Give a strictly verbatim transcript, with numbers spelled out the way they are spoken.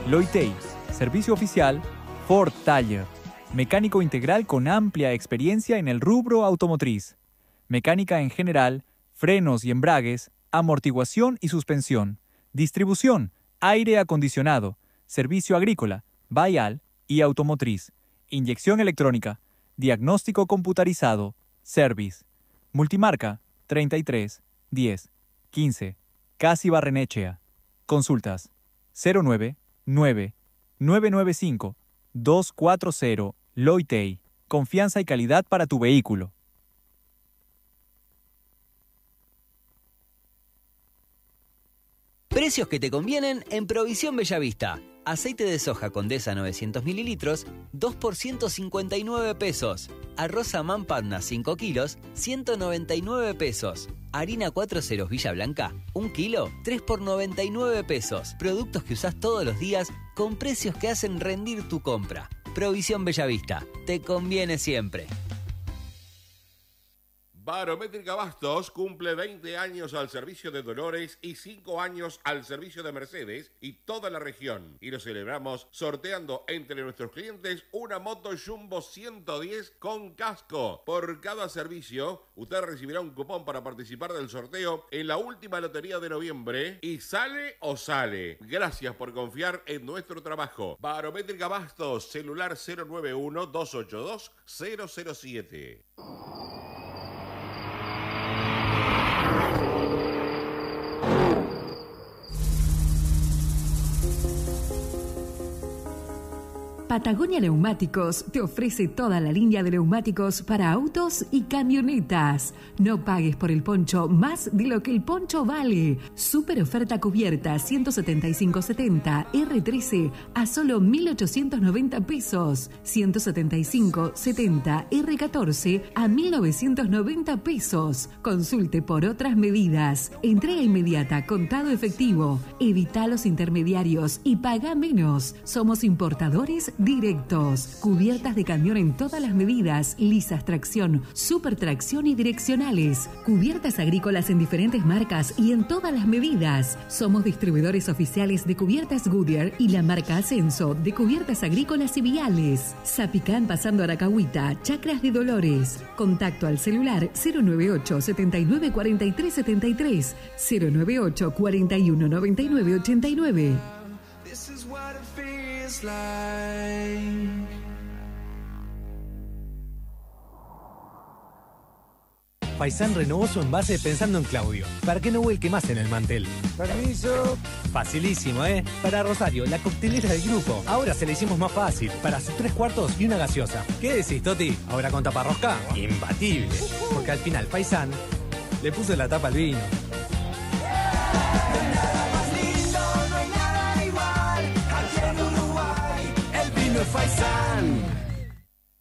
Loitei, servicio oficial Ford Taller. Mecánico integral con amplia experiencia en el rubro automotriz. Mecánica en general, frenos y embragues, amortiguación y suspensión. Distribución, aire acondicionado, servicio agrícola, vial y automotriz. Inyección electrónica, diagnóstico computarizado, service. Multimarca, treinta y tres, diez, quince. Casi Barrenechea. Consultas, cero nueve nueve nueve nueve cinco dos cuatro cero. Loitei. Confianza y calidad para tu vehículo. Precios que te convienen en Provisión Bellavista. Aceite de soja Condesa novecientos mililitros, dos por ciento cincuenta y nueve pesos. Arroz Amán Patna cinco kilos, ciento noventa y nueve pesos. Harina cuatro ceros Villa Blanca, un kilo, tres por noventa y nueve pesos. Productos que usás todos los días con precios que hacen rendir tu compra. Provisión Bellavista. Te conviene siempre. Barométrica Bastos cumple veinte años al servicio de Dolores y cinco años al servicio de Mercedes y toda la región. Y lo celebramos sorteando entre nuestros clientes una moto Jumbo ciento diez con casco. Por cada servicio, usted recibirá un cupón para participar del sorteo en la última lotería de noviembre. Y sale o sale. Gracias por confiar en nuestro trabajo. Barométrica Bastos, celular cero nueve uno, dos ocho dos, cero cero siete. Patagonia Neumáticos te ofrece toda la línea de neumáticos para autos y camionetas. No pagues por el poncho más de lo que el poncho vale. Super oferta cubierta ciento setenta y cinco setenta R trece a solo mil ochocientos noventa pesos. ciento setenta y cinco setenta R catorce a mil novecientos noventa pesos. Consulte por otras medidas. Entrega inmediata, contado efectivo. Evita los intermediarios y paga menos. Somos importadores directos. Cubiertas de camión en todas las medidas, lisas, tracción, super tracción y direccionales. Cubiertas agrícolas en diferentes marcas y en todas las medidas. Somos distribuidores oficiales de cubiertas Goodyear y la marca Ascenso de cubiertas agrícolas y viales. Zapicán pasando Aracahuita, Chacras de Dolores. Contacto al celular cero nueve ocho, setenta y nueve, cuarenta y tres, setenta y tres, cero nueve ocho, cuarenta y uno, noventa y nueve, ochenta y nueve. Faisán renovó su envase pensando en Claudio, para que no vuelque más en el mantel. Permiso. Facilísimo, ¿eh? Para Rosario, la coctelera del grupo. Ahora se la hicimos más fácil, para sus tres cuartos y una gaseosa. ¿Qué decís, Toti? ¿Ahora con taparrosca? Imbatible. Porque al final Faisán le puso la tapa al vino. Faisán.